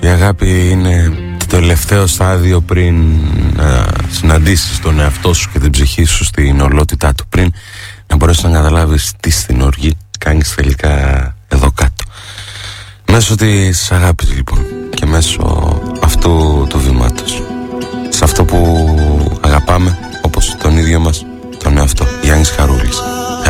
Η αγάπη είναι το τελευταίο στάδιο πριν να συναντήσεις τον εαυτό σου και την ψυχή σου στην ολότητά του, πριν να μπορέσεις να καταλάβεις τι στην οργή κάνεις τελικά εδώ κάτω. Μέσω της αγάπης λοιπόν και μέσω αυτού του βήματος.